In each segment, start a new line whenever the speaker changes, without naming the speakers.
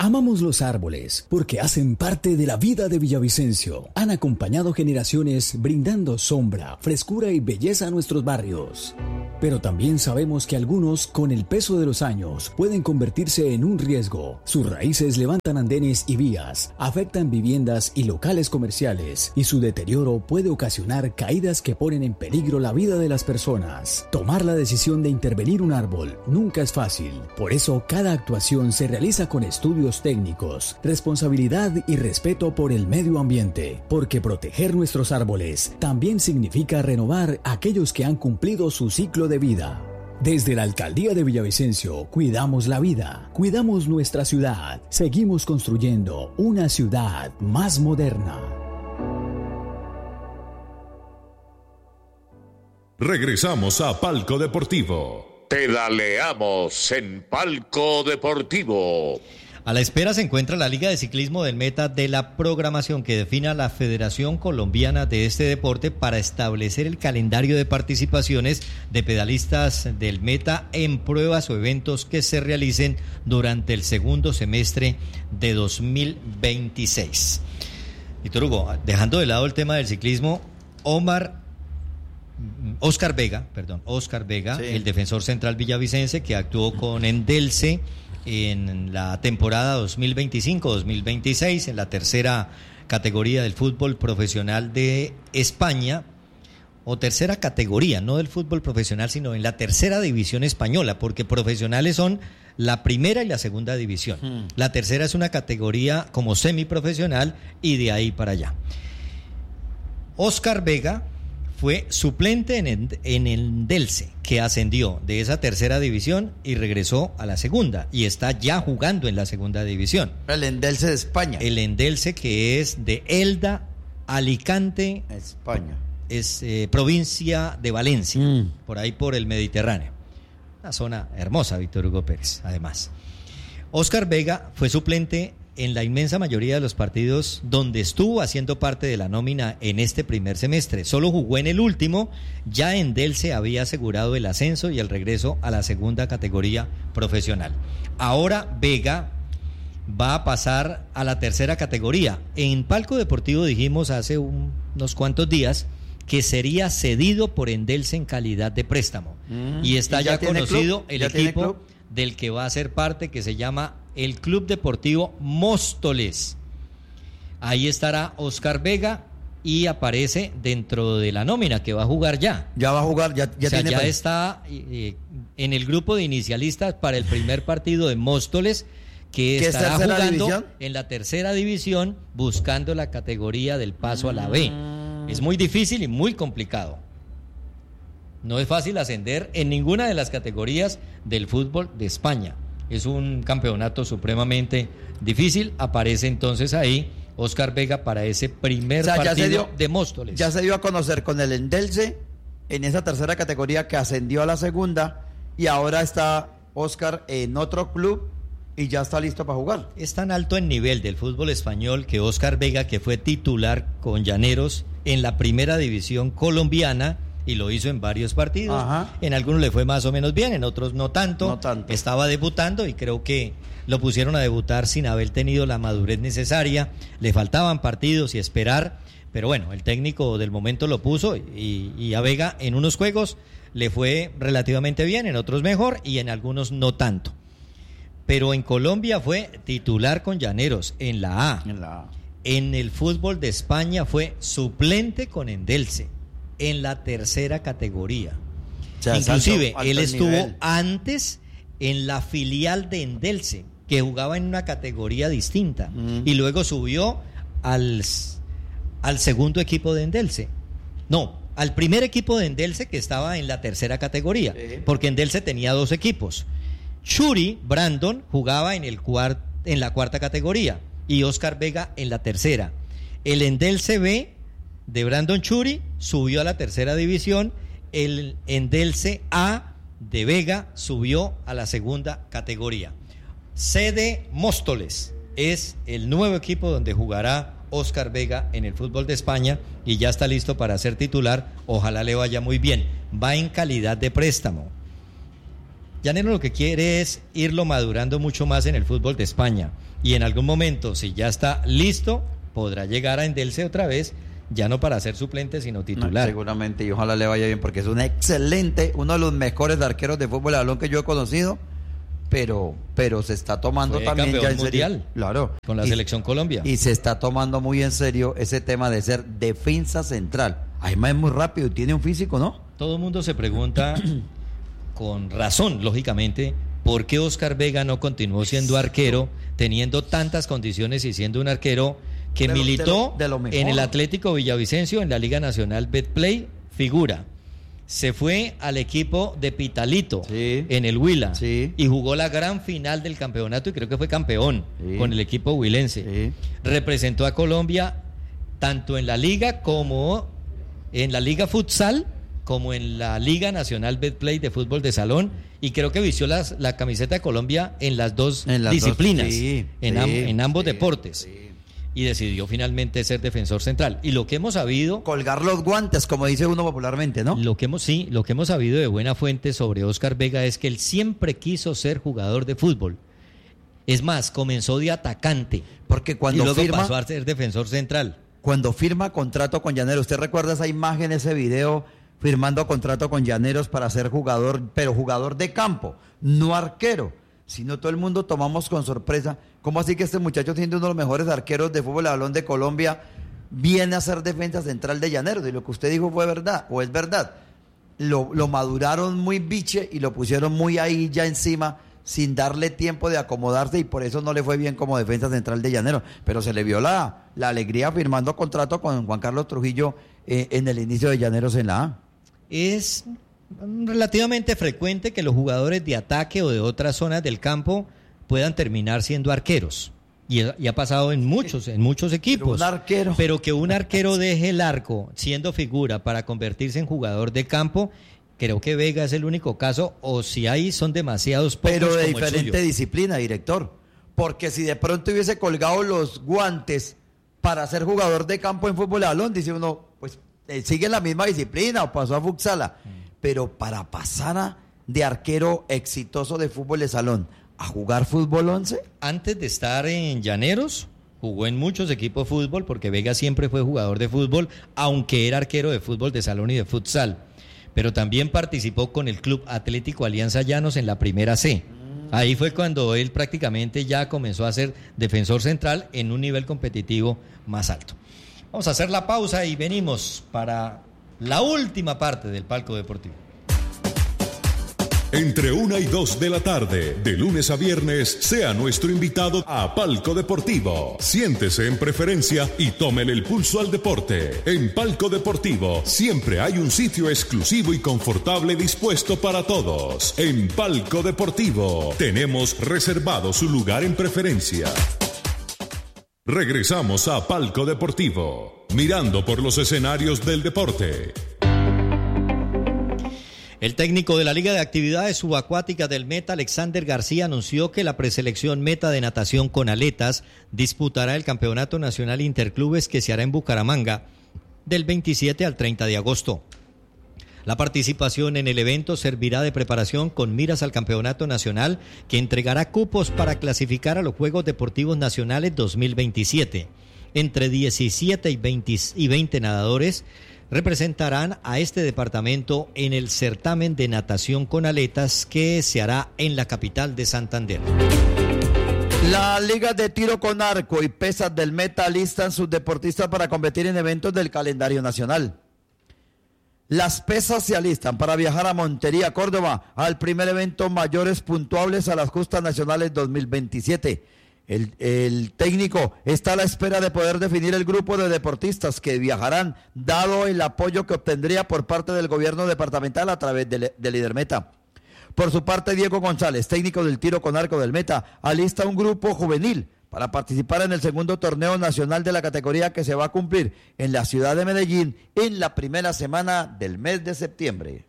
Amamos los árboles porque hacen parte de la vida de Villavicencio. Han acompañado generaciones brindando sombra, frescura y belleza a nuestros barrios. Pero también sabemos que algunos, con el peso de los años, pueden convertirse en un riesgo. Sus raíces levantan andenes y vías, afectan viviendas y locales comerciales, y su deterioro puede ocasionar caídas que ponen en peligro la vida de las personas. Tomar la decisión de intervenir un árbol nunca es fácil. Por eso, cada actuación se realiza con estudios técnicos, responsabilidad y respeto por el medio ambiente, porque proteger nuestros árboles también significa renovar aquellos que han cumplido su ciclo de vida. Desde la Alcaldía de Villavicencio, cuidamos la vida, cuidamos nuestra ciudad, seguimos construyendo una ciudad más moderna.
Regresamos a Palco Deportivo.
Pedaleamos en Palco Deportivo.
A la espera se encuentra la Liga de Ciclismo del Meta de la programación que defina la Federación Colombiana de este deporte para establecer el calendario de participaciones de pedalistas del Meta en pruebas o eventos que se realicen durante el segundo semestre de 2026. Víctor Hugo, dejando de lado el tema del ciclismo, Óscar Vega, sí, el defensor central villavicense que actuó con Endelce en la temporada 2025-2026 en la tercera categoría del fútbol profesional de España, o tercera categoría, no del fútbol profesional, sino en la tercera división española, porque profesionales son la primera y la segunda división. La tercera es una categoría como semiprofesional y de ahí para allá. Óscar Vega fue suplente en Endelce, que ascendió de esa tercera división y regresó a la segunda, y está ya jugando en la segunda división.
El Endelce de España.
El Endelce, que es de Elda, Alicante,
España.
Es provincia de Valencia, por ahí por el Mediterráneo. Una zona hermosa, Víctor Hugo Pérez, además. Óscar Vega fue suplente en la inmensa mayoría de los partidos donde estuvo haciendo parte de la nómina en este primer semestre. Solo jugó en el último. Ya Endelce había asegurado el ascenso y el regreso a la segunda categoría profesional. Ahora Vega va a pasar a la tercera categoría. En Palco Deportivo dijimos hace unos cuantos días que sería cedido por Endelce en calidad de préstamo. Y está ya conocido el equipo del que va a ser parte, que se llama el Club Deportivo Móstoles. Ahí estará Óscar Vega y aparece dentro de la nómina que va a jugar ya.
Ya va a jugar, ya
o sea, ya está en el grupo de inicialistas para el primer partido de Móstoles, que estará jugando división, en la tercera división, buscando la categoría del paso a la B. Es muy difícil y muy complicado. No es fácil ascender en ninguna de las categorías del fútbol de España. Es un campeonato supremamente difícil. Aparece entonces ahí Óscar Vega para ese primer partido de Móstoles.
Ya se dio a conocer con el Endelce en esa tercera categoría que ascendió a la segunda, y ahora está Óscar en otro club y ya está listo para jugar.
Es tan alto el nivel del fútbol español que Óscar Vega, que fue titular con Llaneros en la primera división colombiana, y lo hizo en varios partidos. En algunos le fue más o menos bien, en otros no tanto. Estaba debutando y creo que lo pusieron a debutar sin haber tenido la madurez necesaria. Le faltaban partidos y esperar, pero bueno, el técnico del momento lo puso, y a Vega en unos juegos le fue relativamente bien, en otros mejor y en algunos no tanto. Pero en Colombia fue titular con Llaneros en la A. En el fútbol de España fue suplente con Endelce en la tercera categoría. O sea, inclusive él estuvo antes en la filial de Endelce, que jugaba en una categoría distinta, y luego subió al segundo equipo de Endelce. No, al primer equipo de Endelce, que estaba en la tercera categoría, porque Endelce tenía dos equipos. Churi Brandon jugaba en la cuarta categoría y Óscar Vega en la tercera. El Endelce B de Brandon Churi subió a la tercera división. El Endelce A de Vega subió a la segunda categoría. CD Móstoles es el nuevo equipo donde jugará Óscar Vega en el fútbol de España, y ya está listo para ser titular. Ojalá le vaya muy bien. Va en calidad de préstamo. Llanero lo que quiere es irlo madurando mucho más en el fútbol de España. Y en algún momento, si ya está listo, podrá llegar a Endelse otra vez, ya no para ser suplente, sino titular.
Seguramente, y ojalá le vaya bien, porque es un excelente, uno de los mejores arqueros de fútbol de balón que yo he conocido, pero se está tomando también ya en serio.
Mundial,
claro,
con la selección Colombia.
Y se está tomando muy en serio ese tema de ser defensa central. Además es muy rápido, tiene un físico, ¿no?
Todo el mundo se pregunta, con razón, lógicamente, ¿por qué Óscar Vega no continuó siendo arquero, teniendo tantas condiciones y siendo un arquero que militó en el Atlético Villavicencio, en la Liga Nacional Betplay, figura? Se fue al equipo de Pitalito, en el Huila, y jugó la gran final del campeonato y creo que fue campeón con el equipo huilense. Representó a Colombia tanto en la Liga como en la Liga Futsal, como en la Liga Nacional Betplay de fútbol de salón, y creo que vistió la camiseta de Colombia en las dos disciplinas, en ambos deportes. Y decidió finalmente ser defensor central. Y lo que hemos sabido...
colgar los guantes, como dice uno popularmente, ¿no?
Lo que hemos sabido de buena fuente sobre Óscar Vega es que él siempre quiso ser jugador de fútbol. Es más, comenzó de atacante.
Porque cuando
y luego pasó a ser defensor central.
Cuando firma contrato con Llaneros, ¿usted recuerda esa imagen, ese video, firmando contrato con Llaneros para ser jugador, pero jugador de campo, no arquero? Sino todo el mundo tomamos con sorpresa. ¿Cómo así que este muchacho, siendo uno de los mejores arqueros de fútbol de balón de Colombia, viene a ser defensa central de Llaneros? Y lo que usted dijo fue verdad, o es verdad. Lo maduraron muy biche y lo pusieron muy ahí ya encima, sin darle tiempo de acomodarse, y por eso no le fue bien como defensa central de Llaneros. Pero se le vio la alegría firmando contrato con Juan Carlos Trujillo en el inicio de Llaneros en la A.
Es relativamente frecuente que los jugadores de ataque o de otras zonas del campo puedan terminar siendo arqueros. Y ha pasado en muchos equipos. Pero que un arquero deje el arco siendo figura para convertirse en jugador de campo, creo que Vega es el único caso, o si hay, son demasiados pocos.
Pero de
como
diferente disciplina, director. Porque si de pronto hubiese colgado los guantes para ser jugador de campo en fútbol de balón, dice uno, pues sigue la misma disciplina o pasó a futsala. Pero para pasar de arquero exitoso de fútbol de salón a jugar fútbol 11.
Antes de estar en Llaneros, jugó en muchos equipos de fútbol, porque Vega siempre fue jugador de fútbol, aunque era arquero de fútbol de salón y de futsal. Pero también participó con el Club Atlético Alianza Llanos en la primera C. Ahí fue cuando él prácticamente ya comenzó a ser defensor central en un nivel competitivo más alto. Vamos a hacer la pausa y venimos para la última parte del Palco Deportivo.
Entre 1 y 2 de la tarde, de lunes a viernes, sea nuestro invitado a Palco Deportivo. Siéntese en preferencia y tómele el pulso al deporte. En Palco Deportivo siempre hay un sitio exclusivo y confortable dispuesto para todos. En Palco Deportivo tenemos reservado su lugar en preferencia. Regresamos a Palco Deportivo, mirando por los escenarios del deporte.
El técnico de la Liga de Actividades Subacuáticas del Meta, Alexander García, anunció que la preselección Meta de natación con aletas disputará el Campeonato Nacional Interclubes que se hará en Bucaramanga del 27 al 30 de agosto. La participación en el evento servirá de preparación con miras al Campeonato Nacional, que entregará cupos para clasificar a los Juegos Deportivos Nacionales 2027. Entre 17 y 20 nadadores representarán a este departamento en el certamen de natación con aletas que se hará en la capital de Santander.
La Liga de Tiro con Arco y Pesas del Meta listan sus deportistas para competir en eventos del calendario nacional. Las pesas se alistan para viajar a Montería, Córdoba, al primer evento mayores puntuables a las justas nacionales 2027. El técnico está a la espera de poder definir el grupo de deportistas que viajarán, dado el apoyo que obtendría por parte del gobierno departamental a través de Líder Meta. Por su parte, Diego González, técnico del tiro con arco del Meta, alista un grupo juvenil para participar en el segundo torneo nacional de la categoría que se va a cumplir en la ciudad de Medellín en la primera semana del mes de septiembre.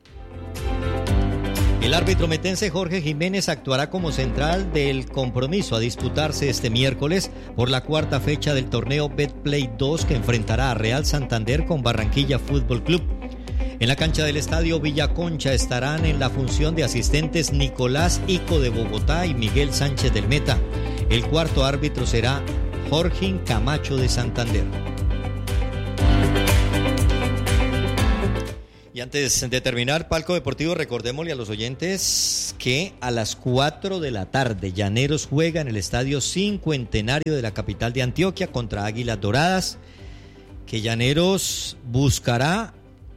El árbitro metense Jorge Jiménez actuará como central del compromiso a disputarse este miércoles por la cuarta fecha del torneo Betplay 2 que enfrentará a Real Santander con Barranquilla Fútbol Club. En la cancha del estadio Villaconcha estarán en la función de asistentes Nicolás Ico de Bogotá y Miguel Sánchez del Meta. El cuarto árbitro será Jorge Camacho de Santander. Y antes de terminar, Palco Deportivo, recordémosle a los oyentes que a las 4 de la tarde Llaneros juega en el estadio Cincuentenario de la capital de Antioquia contra Águilas Doradas, que Llaneros buscará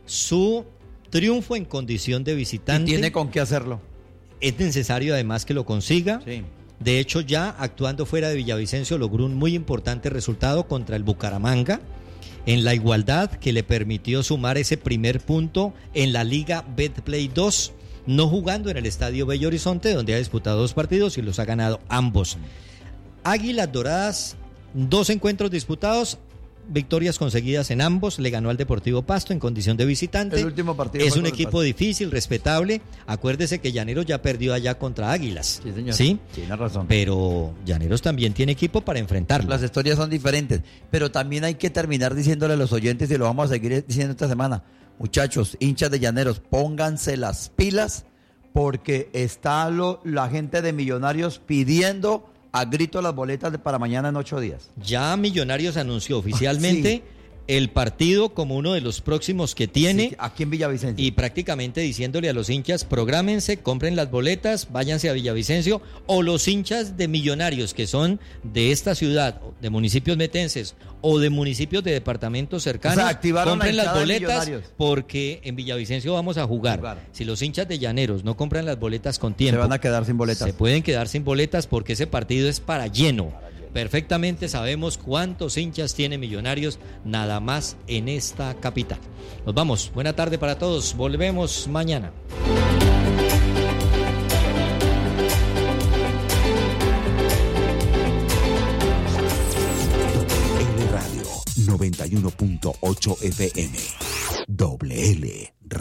su triunfo en condición de visitante.
Y tiene con qué hacerlo.
Es necesario además que lo consiga.
Sí.
De hecho, ya actuando fuera de Villavicencio logró un muy importante resultado contra el Bucaramanga en la igualdad que le permitió sumar ese primer punto en la Liga Betplay 2, no jugando en el Estadio Bello Horizonte, donde ha disputado 2 partidos y los ha ganado ambos. Águilas Doradas, 2 encuentros disputados, victorias conseguidas en ambos, le ganó al Deportivo Pasto en condición de visitante.
El último partido
es un equipo difícil, respetable. Acuérdese que Llaneros ya perdió allá contra Águilas.
Sí, señor.
¿Sí?
Tiene razón.
Pero Llaneros también tiene equipo para enfrentarlo.
Las historias son diferentes, pero también hay que terminar diciéndole a los oyentes, y lo vamos a seguir diciendo esta semana, muchachos, hinchas de Llaneros, pónganse las pilas, porque está la gente de Millonarios pidiendo a grito las boletas para mañana en 8 días.
Ya Millonarios anunció oficialmente el partido como uno de los próximos que tiene.
Sí, aquí en Villavicencio.
Y prácticamente diciéndole a los hinchas, prográmense, compren las boletas, váyanse a Villavicencio, o los hinchas de Millonarios que son de esta ciudad, de municipios metenses o de municipios de departamentos cercanos, compren las boletas porque en Villavicencio vamos a jugar. Si los hinchas de Llaneros no compran las boletas con tiempo,
se van a quedar sin boletas.
Se pueden quedar sin boletas porque ese partido es para lleno. Perfectamente sabemos cuántos hinchas tiene Millonarios nada más en esta capital. Nos vamos. Buena tarde para todos. Volvemos mañana.
L Radio 91.8 FM. Doble L.